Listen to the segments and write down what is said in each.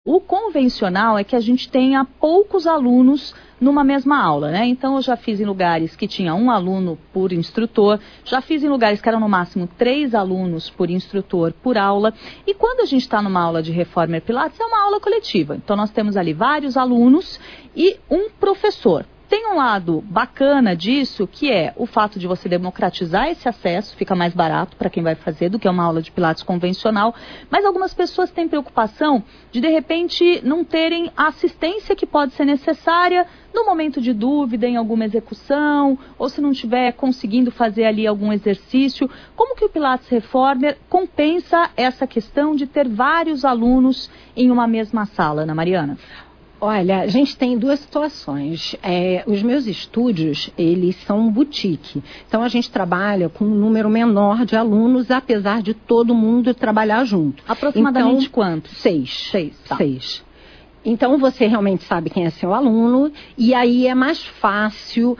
O convencional é que a gente tenha poucos alunos numa mesma aula, né? Então eu já fiz em lugares que tinha um aluno por instrutor, já fiz em lugares que eram no máximo 3 alunos por instrutor por aula. E quando a gente está numa aula de Reformer Pilates, é uma aula coletiva. Então nós temos ali vários alunos e um professor. Tem um lado bacana disso, que é o fato de você democratizar esse acesso, fica mais barato para quem vai fazer do que uma aula de Pilates convencional, mas algumas pessoas têm preocupação de repente, não terem a assistência que pode ser necessária no momento de dúvida em alguma execução, ou se não estiver conseguindo fazer ali algum exercício. Como que o Pilates Reformer compensa essa questão de ter vários alunos em uma mesma sala, Ana Mariana? Olha, a gente tem 2 situações. Os meus estúdios, eles são boutique. Então, a gente trabalha com um número menor de alunos, apesar de todo mundo trabalhar junto. Aproximadamente então, quantos? 6. 6, tá. 6. Então, você realmente sabe quem é seu aluno e aí é mais fácil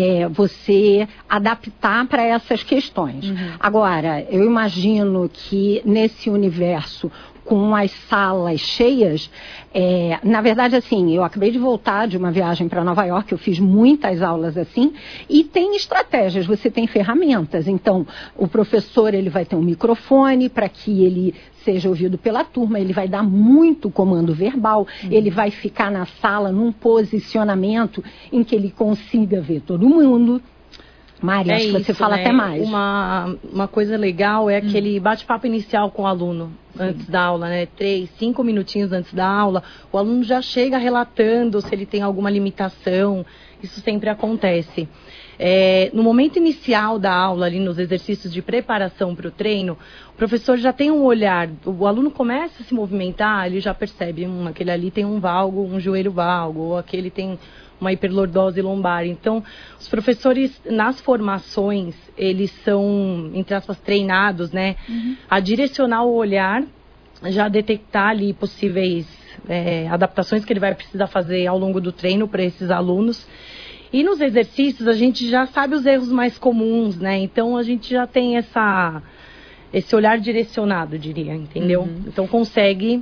você adaptar para essas questões. Uhum. Agora, eu imagino que nesse universo, com as salas cheias, na verdade, assim, eu acabei de voltar de uma viagem para Nova York, eu fiz muitas aulas assim, e tem estratégias, você tem ferramentas. Então, o professor, ele vai ter um microfone para que ele seja ouvido pela turma, ele vai dar muito comando verbal, ele vai ficar na sala num posicionamento em que ele consiga ver todo mundo. Mari, acho que você fala até mais. Uma coisa legal é aquele bate-papo inicial com o aluno antes da aula, né? 3, 5 minutinhos antes da aula, o aluno já chega relatando se ele tem alguma limitação, isso sempre acontece. No momento inicial da aula, ali nos exercícios de preparação para o treino, o professor já tem um olhar, o aluno começa a se movimentar, ele já percebe, aquele ali tem um valgo, um joelho valgo, ou aquele tem uma hiperlordose lombar. Então, os professores, nas formações, eles são, entre aspas, treinados, né? A direcionar o olhar, já detectar ali possíveis adaptações que ele vai precisar fazer ao longo do treino para esses alunos. E nos exercícios, a gente já sabe os erros mais comuns, né? Então, a gente já tem esse olhar direcionado, diria, entendeu? Então, consegue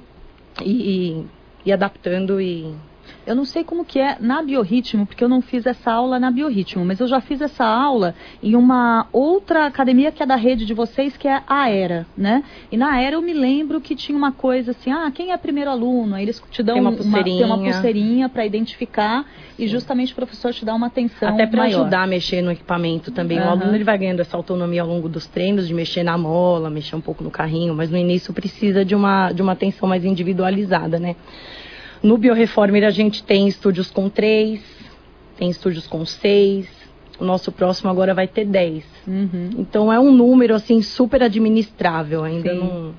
ir adaptando e... Eu não sei como que é na Biorritmo, porque eu não fiz essa aula na Biorritmo, mas eu já fiz essa aula em uma outra academia que é da rede de vocês, que é a Aera, né? E na Aera eu me lembro que tinha uma coisa assim, quem é primeiro aluno? Aí eles te dão uma pulseirinha para identificar. Sim. E justamente o professor te dá uma atenção até para maior. Ajudar a mexer no equipamento também. O aluno ele vai ganhando essa autonomia ao longo dos treinos, de mexer na mola, mexer um pouco no carrinho, mas no início precisa de uma atenção mais individualizada, né? No Bioreformer a gente tem estúdios com 3, tem estúdios com 6, o nosso próximo agora vai ter 10. Então é um número assim super administrável, ainda não...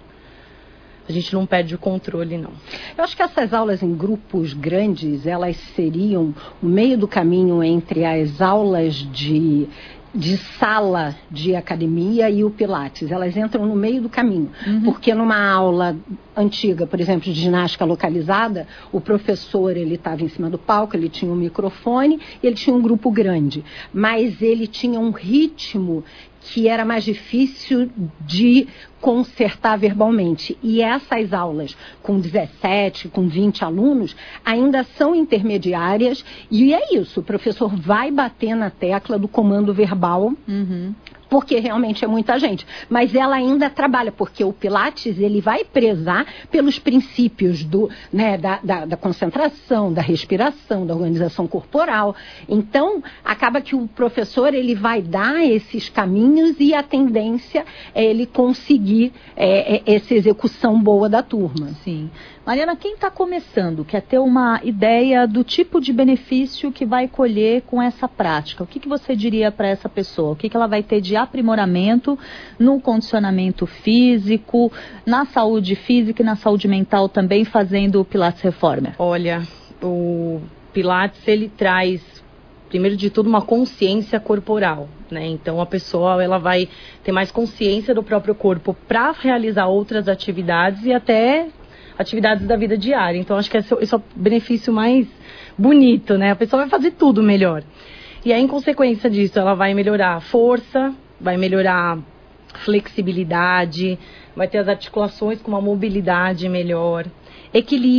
A gente não perde o controle, não. Eu acho que essas aulas em grupos grandes, elas seriam o meio do caminho entre as aulas de sala de academia e o Pilates. Elas entram no meio do caminho. Porque numa aula antiga, por exemplo, de ginástica localizada, o professor, ele estava em cima do palco, ele tinha um microfone, ele tinha um grupo grande. Mas ele tinha um ritmo que era mais difícil de consertar verbalmente. E essas aulas com 17, com 20 alunos, ainda são intermediárias. E é isso, o professor vai bater na tecla do comando verbal, porque realmente é muita gente. Mas ela ainda trabalha, porque o Pilates, ele vai prezar pelos princípios da concentração, da respiração, da organização corporal. Então, acaba que o professor, ele vai dar esses caminhos e a tendência é ele conseguir essa execução boa da turma. Sim. Mariana, quem está começando, quer ter uma ideia do tipo de benefício que vai colher com essa prática, o que você diria para essa pessoa? O que ela vai ter de aprimoramento no condicionamento físico, na saúde física e na saúde mental também, fazendo o Pilates Reformer? Olha, o Pilates, ele traz, primeiro de tudo, uma consciência corporal, né? Então, a pessoa, ela vai ter mais consciência do próprio corpo para realizar outras atividades e até atividades da vida diária. Então, acho que esse é o benefício mais bonito, né? A pessoa vai fazer tudo melhor. E aí, em consequência disso, ela vai melhorar a força, vai melhorar a flexibilidade, vai ter as articulações com uma mobilidade melhor, equilíbrio.